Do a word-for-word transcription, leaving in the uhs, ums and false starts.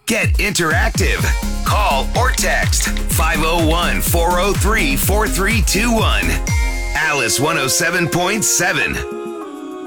Get interactive. Call or text five oh one, four oh three, four three two one. Alice one oh seven point seven.